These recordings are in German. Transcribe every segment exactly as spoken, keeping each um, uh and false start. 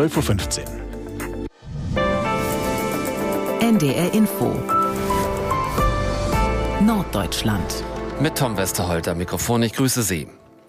zwölf Uhr fünfzehn. N D R Info Norddeutschland. Mit Tom Westerholt am Mikrofon, ich grüße Sie.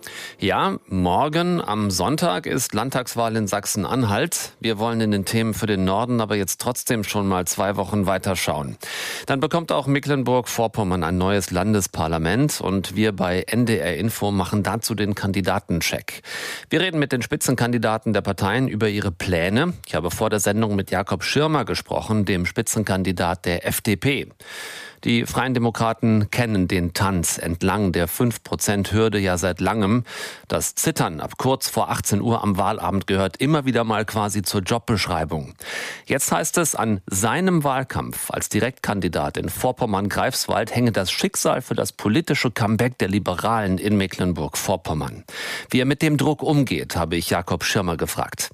Ja, morgen am Sonntag ist Landtagswahl in Sachsen-Anhalt. Wir wollen in den Themen für den Norden aber jetzt trotzdem schon mal zwei Wochen weiterschauen. Dann bekommt auch Mecklenburg-Vorpommern ein neues Landesparlament und wir bei N D R Info machen dazu den Kandidatencheck. Wir reden mit den Spitzenkandidaten der Parteien über ihre Pläne. Ich habe vor der Sendung mit Jakob Schirmer gesprochen, dem Spitzenkandidat der F D P. Die Freien Demokraten kennen den Tanz entlang der fünf Prozent Hürde ja seit langem. Das Zittern ab kurz vor achtzehn Uhr am Wahlabend gehört immer wieder mal quasi zur Jobbeschreibung. Jetzt heißt es, an seinem Wahlkampf als Direktkandidat in Vorpommern-Greifswald hänge das Schicksal für das politische Comeback der Liberalen in Mecklenburg-Vorpommern. Wie er mit dem Druck umgeht, habe ich Jakob Schirmer gefragt.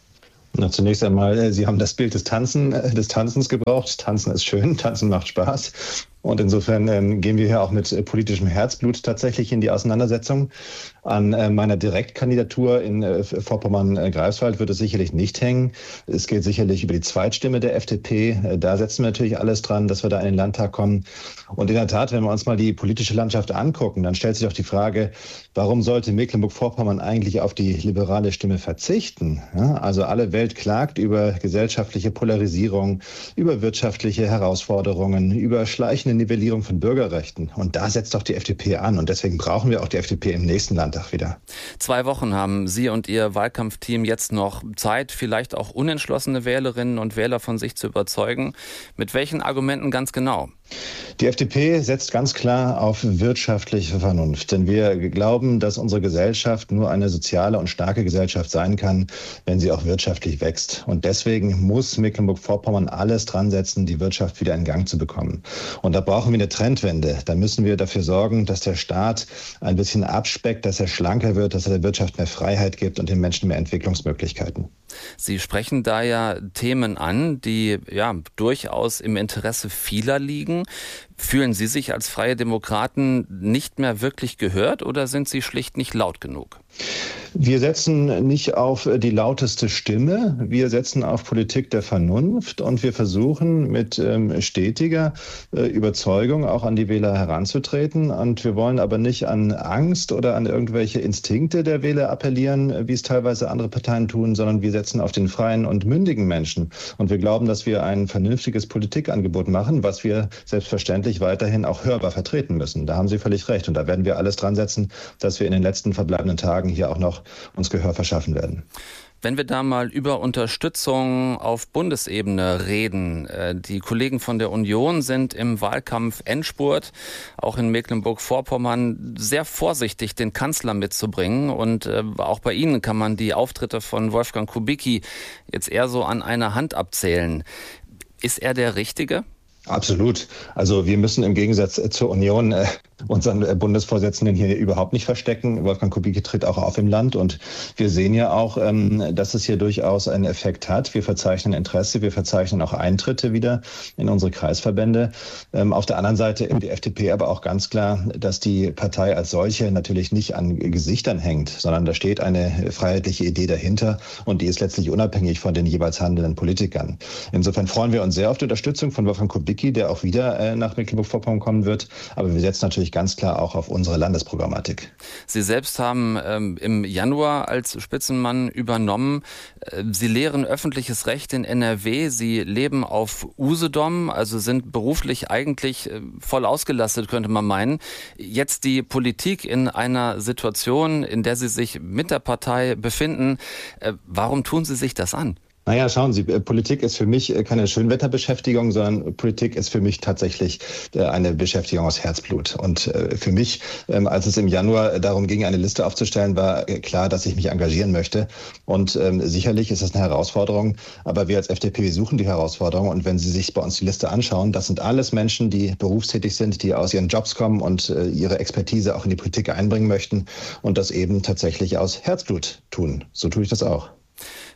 Na, zunächst einmal, Sie haben das Bild des Tanzen, des Tanzens gebraucht. Tanzen ist schön, Tanzen macht Spaß. Und insofern ähm, gehen wir hier auch mit äh, politischem Herzblut tatsächlich in die Auseinandersetzung. An äh, meiner Direktkandidatur in äh, Vorpommern-Greifswald wird es sicherlich nicht hängen. Es geht sicherlich über die Zweitstimme der F D P. Äh, da setzen wir natürlich alles dran, dass wir da in den Landtag kommen. Und in der Tat, wenn wir uns mal die politische Landschaft angucken, dann stellt sich auch die Frage, warum sollte Mecklenburg-Vorpommern eigentlich auf die liberale Stimme verzichten? Ja, also alle Welt klagt über gesellschaftliche Polarisierung, über wirtschaftliche Herausforderungen, über schleichende Nivellierung von Bürgerrechten. Und da setzt doch die F D P an. Und deswegen brauchen wir auch die F D P im nächsten Landtag wieder. Zwei Wochen haben Sie und Ihr Wahlkampfteam jetzt noch Zeit, vielleicht auch unentschlossene Wählerinnen und Wähler von sich zu überzeugen. Mit welchen Argumenten ganz genau? Die F D P setzt ganz klar auf wirtschaftliche Vernunft. Denn wir glauben, dass unsere Gesellschaft nur eine soziale und starke Gesellschaft sein kann, wenn sie auch wirtschaftlich wächst. Und deswegen muss Mecklenburg-Vorpommern alles dran setzen, die Wirtschaft wieder in Gang zu bekommen. Und da brauchen wir eine Trendwende. Da müssen wir dafür sorgen, dass der Staat ein bisschen abspeckt, dass er schlanker wird, dass er der Wirtschaft mehr Freiheit gibt und den Menschen mehr Entwicklungsmöglichkeiten. Sie sprechen da ja Themen an, die ja durchaus im Interesse vieler liegen. Fühlen Sie sich als Freie Demokraten nicht mehr wirklich gehört oder sind Sie schlicht nicht laut genug? Wir setzen nicht auf die lauteste Stimme, wir setzen auf Politik der Vernunft und wir versuchen mit ähm, stetiger äh, Überzeugung auch an die Wähler heranzutreten. Und wir wollen aber nicht an Angst oder an irgendwelche Instinkte der Wähler appellieren, wie es teilweise andere Parteien tun, sondern wir setzen auf den freien und mündigen Menschen. Und wir glauben, dass wir ein vernünftiges Politikangebot machen, was wir selbstverständlich weiterhin auch hörbar vertreten müssen. Da haben Sie völlig recht. Und da werden wir alles dran setzen, dass wir in den letzten verbleibenden Tagen hier auch noch uns Gehör verschaffen werden. Wenn wir da mal über Unterstützung auf Bundesebene reden, die Kollegen von der Union sind im Wahlkampf Endspurt, auch in Mecklenburg-Vorpommern sehr vorsichtig, den Kanzler mitzubringen. Und auch bei Ihnen kann man die Auftritte von Wolfgang Kubicki jetzt eher so an einer Hand abzählen. Ist er der Richtige? Absolut. Also wir müssen im Gegensatz zur Union äh, unseren äh, Bundesvorsitzenden hier überhaupt nicht verstecken. Wolfgang Kubicki tritt auch auf im Land und wir sehen ja auch, ähm, dass es hier durchaus einen Effekt hat. Wir verzeichnen Interesse, wir verzeichnen auch Eintritte wieder in unsere Kreisverbände. Ähm, auf der anderen Seite die F D P aber auch ganz klar, dass die Partei als solche natürlich nicht an Gesichtern hängt, sondern da steht eine freiheitliche Idee dahinter und die ist letztlich unabhängig von den jeweils handelnden Politikern. Insofern freuen wir uns sehr auf die Unterstützung von Wolfgang Kubicki, der auch wieder äh, nach Mecklenburg-Vorpommern kommen wird. Aber wir setzen natürlich ganz klar auch auf unsere Landesprogrammatik. Sie selbst haben ähm, im Januar als Spitzenmann übernommen. Äh, Sie lehren öffentliches Recht in N R W. Sie leben auf Usedom, also sind beruflich eigentlich äh, voll ausgelastet, könnte man meinen. Jetzt die Politik in einer Situation, in der Sie sich mit der Partei befinden. Äh, warum tun Sie sich das an? Naja, schauen Sie, Politik ist für mich keine Schönwetterbeschäftigung, sondern Politik ist für mich tatsächlich eine Beschäftigung aus Herzblut. Und für mich, als es im Januar darum ging, eine Liste aufzustellen, war klar, dass ich mich engagieren möchte. Und sicherlich ist das eine Herausforderung, aber wir als F D P suchen die Herausforderung. Und wenn Sie sich bei uns die Liste anschauen, das sind alles Menschen, die berufstätig sind, die aus ihren Jobs kommen und ihre Expertise auch in die Politik einbringen möchten und das eben tatsächlich aus Herzblut tun. So tue ich das auch.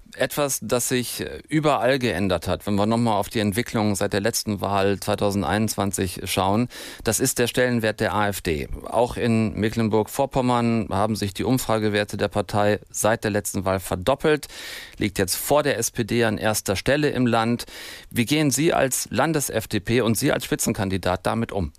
Etwas, das sich überall geändert hat, wenn wir nochmal auf die Entwicklung seit der letzten Wahl zwanzig einundzwanzig schauen, das ist der Stellenwert der AfD. Auch in Mecklenburg-Vorpommern haben sich die Umfragewerte der Partei seit der letzten Wahl verdoppelt, liegt jetzt vor der S P D an erster Stelle im Land. Wie gehen Sie als Landes-F D P und Sie als Spitzenkandidat damit um?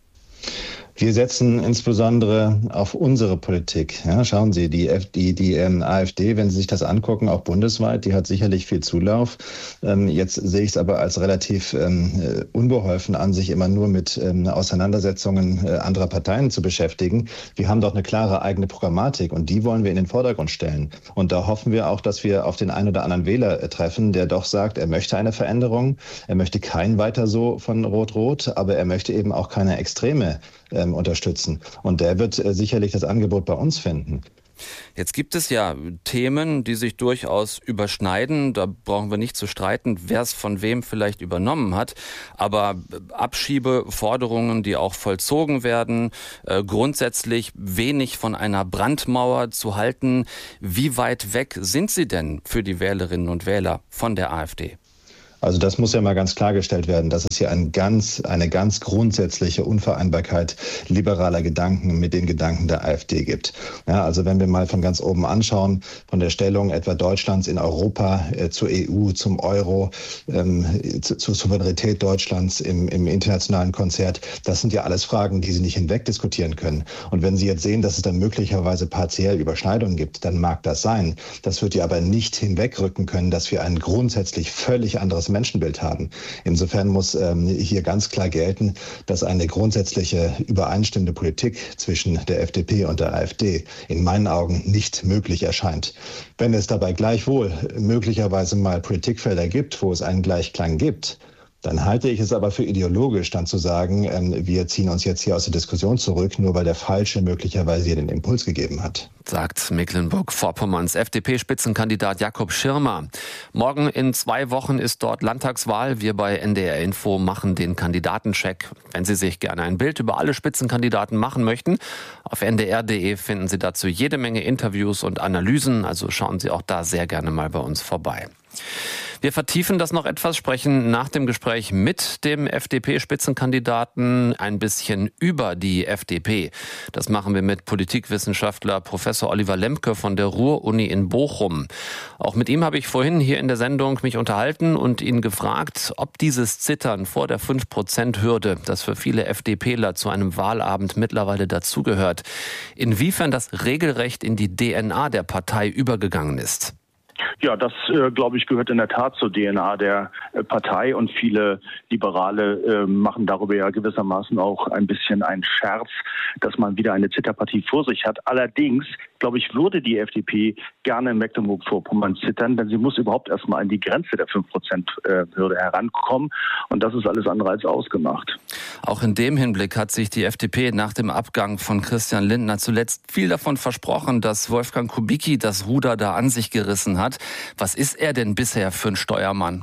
Wir setzen insbesondere auf unsere Politik. Ja, schauen Sie, die, F- die, die ähm, AfD, wenn Sie sich das angucken, auch bundesweit, die hat sicherlich viel Zulauf. Ähm, jetzt sehe ich es aber als relativ ähm, unbeholfen an, sich immer nur mit ähm, Auseinandersetzungen äh, anderer Parteien zu beschäftigen. Wir haben doch eine klare eigene Programmatik und die wollen wir in den Vordergrund stellen. Und da hoffen wir auch, dass wir auf den einen oder anderen Wähler äh, treffen, der doch sagt, er möchte eine Veränderung, er möchte kein weiter so von Rot-Rot, aber er möchte eben auch keine Extreme ähm, unterstützen. Und der wird äh, sicherlich das Angebot bei uns finden. Jetzt gibt es ja Themen, die sich durchaus überschneiden. Da brauchen wir nicht zu streiten, wer es von wem vielleicht übernommen hat. Aber Abschiebeforderungen, die auch vollzogen werden, äh, grundsätzlich wenig von einer Brandmauer zu halten. Wie weit weg sind Sie denn für die Wählerinnen und Wähler von der AfD? Also das muss ja mal ganz klargestellt werden, dass es hier ein ganz, eine ganz grundsätzliche Unvereinbarkeit liberaler Gedanken mit den Gedanken der AfD gibt. Ja, also wenn wir mal von ganz oben anschauen, von der Stellung etwa Deutschlands in Europa äh, zur E U, zum Euro, ähm, zu, zur Souveränität Deutschlands im, im internationalen Konzert, das sind ja alles Fragen, die Sie nicht hinweg diskutieren können. Und wenn Sie jetzt sehen, dass es dann möglicherweise partiell Überschneidungen gibt, dann mag das sein. Das wird ja aber nicht hinwegrücken können, dass wir ein grundsätzlich völlig anderes Menschenbild haben. Insofern muss ähm, hier ganz klar gelten, dass eine grundsätzliche übereinstimmende Politik zwischen der F D P und der AfD in meinen Augen nicht möglich erscheint. Wenn es dabei gleichwohl möglicherweise mal Politikfelder gibt, wo es einen Gleichklang gibt, dann halte ich es aber für ideologisch, dann zu sagen, ähm, wir ziehen uns jetzt hier aus der Diskussion zurück, nur weil der Falsche möglicherweise hier den Impuls gegeben hat. Sagt Mecklenburg-Vorpommerns F D P-Spitzenkandidat Jakob Schirmer. Morgen in zwei Wochen ist dort Landtagswahl. Wir bei N D R Info machen den Kandidatencheck. Wenn Sie sich gerne ein Bild über alle Spitzenkandidaten machen möchten, auf n d r punkt d e finden Sie dazu jede Menge Interviews und Analysen. Also schauen Sie auch da sehr gerne mal bei uns vorbei. Wir vertiefen das noch etwas, sprechen nach dem Gespräch mit dem F D P-Spitzenkandidaten ein bisschen über die F D P. Das machen wir mit Politikwissenschaftler Professor Oliver Lemke von der Ruhr-Uni in Bochum. Auch mit ihm habe ich vorhin hier in der Sendung mich unterhalten und ihn gefragt, ob dieses Zittern vor der fünf Prozent Hürde, das für viele FDPler zu einem Wahlabend mittlerweile dazugehört, inwiefern das regelrecht in die D N A der Partei übergegangen ist. Ja, das, äh, glaube ich, gehört in der Tat zur D N A der äh, Partei und viele Liberale äh, machen darüber ja gewissermaßen auch ein bisschen einen Scherz, dass man wieder eine Zitterpartie vor sich hat. Allerdings, glaube ich, würde die F D P gerne in Mecklenburg-Vorpommern zittern, denn sie muss überhaupt erstmal an die Grenze der fünf Prozent Hürde herankommen und das ist alles andere als ausgemacht. Auch in dem Hinblick hat sich die F D P nach dem Abgang von Christian Lindner zuletzt viel davon versprochen, dass Wolfgang Kubicki das Ruder da an sich gerissen hat. Was ist er denn bisher für ein Steuermann?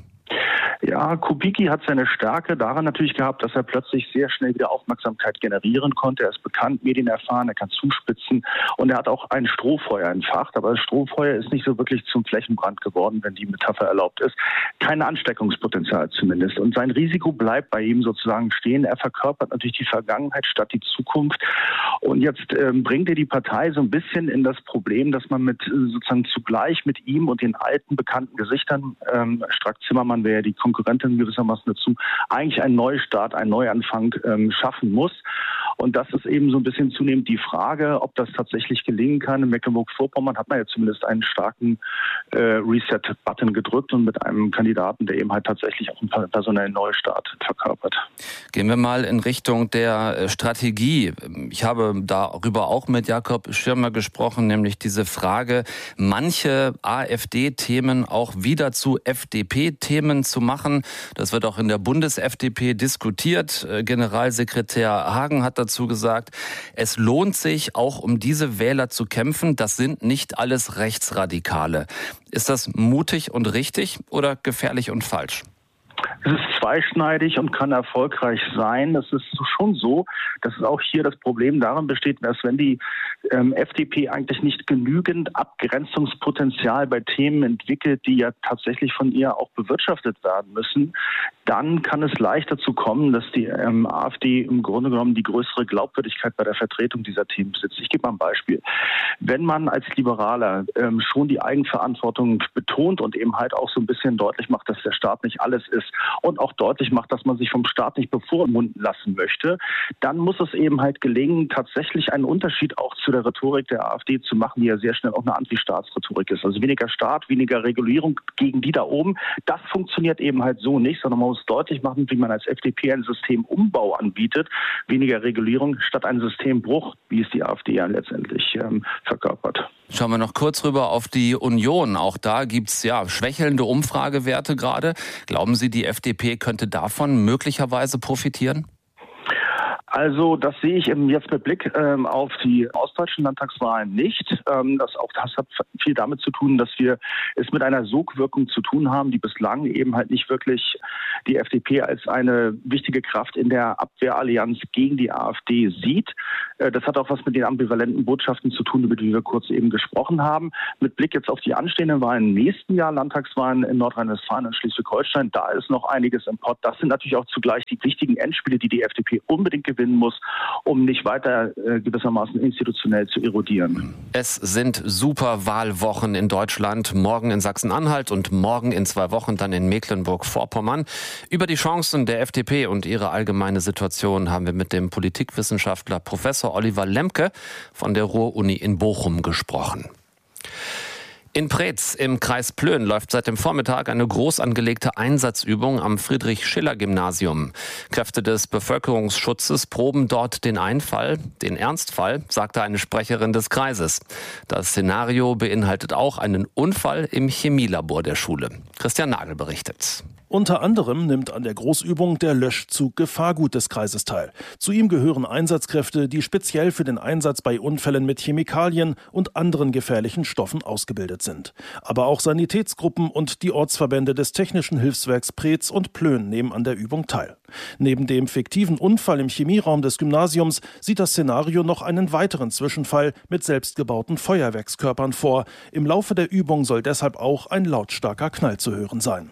Ja, Kubicki hat seine Stärke daran natürlich gehabt, dass er plötzlich sehr schnell wieder Aufmerksamkeit generieren konnte. Er ist bekannt, medienerfahren, er kann zuspitzen und er hat auch ein Strohfeuer entfacht. Aber das Strohfeuer ist nicht so wirklich zum Flächenbrand geworden, wenn die Metapher erlaubt ist. Kein Ansteckungspotenzial zumindest. Und sein Risiko bleibt bei ihm sozusagen stehen. Er verkörpert natürlich die Vergangenheit statt die Zukunft. Und jetzt ähm, bringt er die Partei so ein bisschen in das Problem, dass man mit sozusagen zugleich mit ihm und den alten bekannten Gesichtern, ähm, Strack-Zimmermann wäre ja die Konkurrentin gewissermaßen dazu, eigentlich einen Neustart, einen Neuanfang ähm, schaffen muss. Und das ist eben so ein bisschen zunehmend die Frage, ob das tatsächlich gelingen kann. In Mecklenburg-Vorpommern hat man ja zumindest einen starken äh, Reset-Button gedrückt und mit einem Kandidaten, der eben halt tatsächlich auch einen personellen Neustart verkörpert. Gehen wir mal in Richtung der Strategie. Ich habe darüber auch mit Jakob Schirmer gesprochen, nämlich diese Frage, manche AfD-Themen auch wieder zu F D P-Themen zu machen. Das wird auch in der Bundes-F D P diskutiert. Generalsekretär Hagen hat dazu gesagt, es lohnt sich auch um diese Wähler zu kämpfen. Das sind nicht alles Rechtsradikale. Ist das mutig und richtig oder gefährlich und falsch? Es ist zweischneidig und kann erfolgreich sein. Es ist schon so, dass auch hier das Problem darin besteht, dass wenn die ähm, F D P eigentlich nicht genügend Abgrenzungspotenzial bei Themen entwickelt, die ja tatsächlich von ihr auch bewirtschaftet werden müssen, dann kann es leicht dazu kommen, dass die ähm, AfD im Grunde genommen die größere Glaubwürdigkeit bei der Vertretung dieser Themen besitzt. Ich gebe mal ein Beispiel. Wenn man als Liberaler ähm, schon die Eigenverantwortung betont und eben halt auch so ein bisschen deutlich macht, dass der Staat nicht alles ist und auch deutlich macht, dass man sich vom Staat nicht bevormunden lassen möchte, dann muss es eben halt gelingen, tatsächlich einen Unterschied auch zu der Rhetorik der AfD zu machen, die ja sehr schnell auch eine Anti-Staatsrhetorik ist. Also weniger Staat, weniger Regulierung gegen die da oben. Das funktioniert eben halt so nicht, sondern man muss deutlich machen, wie man als F D P einen Systemumbau anbietet. Weniger Regulierung statt einen Systembruch, wie es die AfD ja letztendlich ähm, verkörpert. Schauen wir noch kurz rüber auf die Union. Auch da gibt's ja schwächelnde Umfragewerte gerade. Glauben Sie, die F D P könnte davon möglicherweise profitieren? Also das sehe ich jetzt mit Blick ähm, auf die ostdeutschen Landtagswahlen nicht. Ähm, das, auch das hat viel damit zu tun, dass wir es mit einer Sogwirkung zu tun haben, die bislang eben halt nicht wirklich die F D P als eine wichtige Kraft in der Abwehrallianz gegen die AfD sieht. Äh, das hat auch was mit den ambivalenten Botschaften zu tun, über die wir kurz eben gesprochen haben. Mit Blick jetzt auf die anstehenden Wahlen im nächsten Jahr, Landtagswahlen in Nordrhein-Westfalen und Schleswig-Holstein, da ist noch einiges im Pott. Das sind natürlich auch zugleich die wichtigen Endspiele, die die F D P unbedingt gewinnen muss, um nicht weiter äh, gewissermaßen institutionell zu erodieren. Es sind super Wahlwochen in Deutschland, morgen in Sachsen-Anhalt und morgen in zwei Wochen dann in Mecklenburg-Vorpommern. Über die Chancen der F D P und ihre allgemeine Situation haben wir mit dem Politikwissenschaftler Professor Oliver Lemke von der Ruhr-Uni in Bochum gesprochen. In Preetz im Kreis Plön läuft seit dem Vormittag eine groß angelegte Einsatzübung am Friedrich-Schiller-Gymnasium. Kräfte des Bevölkerungsschutzes proben dort den Einfall, den Ernstfall, sagte eine Sprecherin des Kreises. Das Szenario beinhaltet auch einen Unfall im Chemielabor der Schule. Christian Nagel berichtet. Unter anderem nimmt an der Großübung der Löschzug Gefahrgut des Kreises teil. Zu ihm gehören Einsatzkräfte, die speziell für den Einsatz bei Unfällen mit Chemikalien und anderen gefährlichen Stoffen ausgebildet sind. Aber auch Sanitätsgruppen und die Ortsverbände des Technischen Hilfswerks Preetz und Plön nehmen an der Übung teil. Neben dem fiktiven Unfall im Chemieraum des Gymnasiums sieht das Szenario noch einen weiteren Zwischenfall mit selbstgebauten Feuerwerkskörpern vor. Im Laufe der Übung soll deshalb auch ein lautstarker Knall zu hören sein.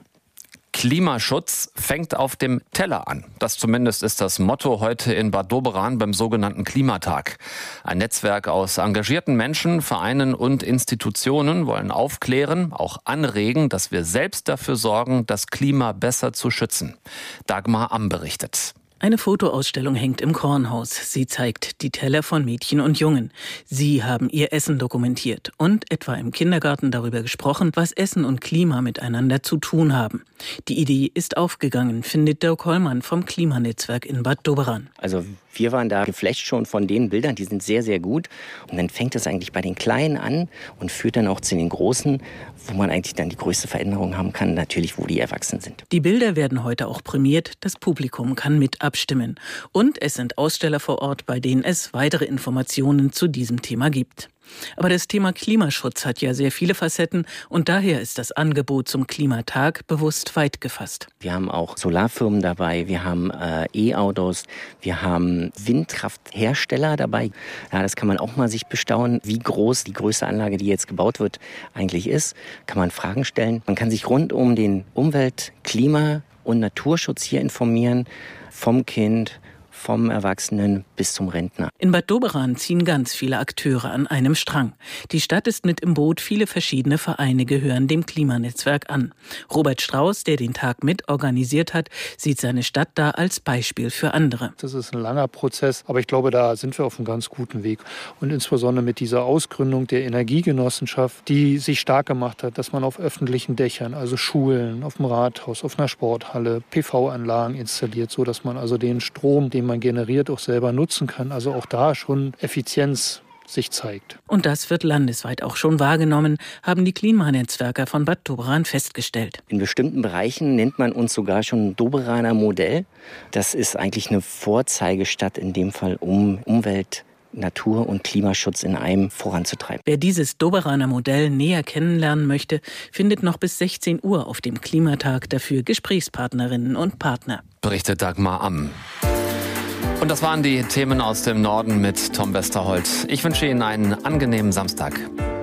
Klimaschutz fängt auf dem Teller an. Das zumindest ist das Motto heute in Bad Doberan beim sogenannten Klimatag. Ein Netzwerk aus engagierten Menschen, Vereinen und Institutionen wollen aufklären, auch anregen, dass wir selbst dafür sorgen, das Klima besser zu schützen. Dagmar Amm berichtet. Eine Fotoausstellung hängt im Kornhaus. Sie zeigt die Teller von Mädchen und Jungen. Sie haben ihr Essen dokumentiert und etwa im Kindergarten darüber gesprochen, was Essen und Klima miteinander zu tun haben. Die Idee ist aufgegangen, findet Dirk Hollmann vom Klimanetzwerk in Bad Doberan. Also wir waren da geflasht schon von den Bildern, die sind sehr, sehr gut. Und dann fängt es eigentlich bei den Kleinen an und führt dann auch zu den Großen, wo man eigentlich dann die größte Veränderung haben kann, natürlich wo die Erwachsenen sind. Die Bilder werden heute auch prämiert, das Publikum kann mit abstimmen. Und es sind Aussteller vor Ort, bei denen es weitere Informationen zu diesem Thema gibt. Aber das Thema Klimaschutz hat ja sehr viele Facetten und daher ist das Angebot zum Klimatag bewusst weit gefasst. Wir haben auch Solarfirmen dabei, wir haben äh, E-Autos, wir haben Windkrafthersteller dabei. Ja, das kann man auch mal sich bestaunen, wie groß die größte Anlage, die jetzt gebaut wird, eigentlich ist. Kann man Fragen stellen. Man kann sich rund um den Umwelt-, Klima- und Naturschutz hier informieren, vom Kind, vom Erwachsenen bis zum Rentner. In Bad Doberan ziehen ganz viele Akteure an einem Strang. Die Stadt ist mit im Boot, viele verschiedene Vereine gehören dem Klimanetzwerk an. Robert Strauß, der den Tag mit organisiert hat, sieht seine Stadt da als Beispiel für andere. Das ist ein langer Prozess, aber ich glaube, da sind wir auf einem ganz guten Weg. Und insbesondere mit dieser Ausgründung der Energiegenossenschaft, die sich stark gemacht hat, dass man auf öffentlichen Dächern, also Schulen, auf dem Rathaus, auf einer Sporthalle, P V-Anlagen installiert, so dass man also den Strom, den man generiert, auch selber nutzen kann. Also auch da schon Effizienz sich zeigt. Und das wird landesweit auch schon wahrgenommen, haben die Klimanetzwerker von Bad Doberan festgestellt. In bestimmten Bereichen nennt man uns sogar schon Doberaner Modell. Das ist eigentlich eine Vorzeigestadt in dem Fall, um Umwelt, Natur- und Klimaschutz in einem voranzutreiben. Wer dieses Doberaner Modell näher kennenlernen möchte, findet noch bis sechzehn Uhr auf dem Klimatag dafür Gesprächspartnerinnen und Partner. Berichtet Dagmar Amm. Und das waren die Themen aus dem Norden mit Tom Westerholt. Ich wünsche Ihnen einen angenehmen Samstag.